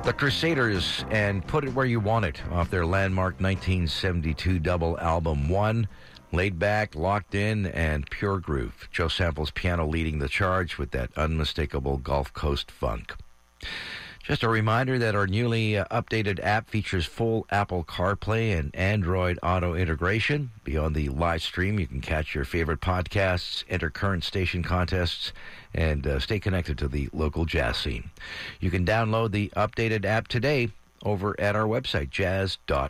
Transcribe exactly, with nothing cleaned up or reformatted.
The Crusaders and Put It Where You Want It off their landmark nineteen seventy-two double album One. Laid back, locked in, and pure groove. Joe Sample's piano leading the charge with that unmistakable Gulf Coast funk. Just a reminder that our newly uh, updated app features full Apple CarPlay and Android Auto integration. Beyond the live stream, you can catch your favorite podcasts, enter current station contests, and uh, stay connected to the local jazz scene. You can download the updated app today over at our website, jazz dot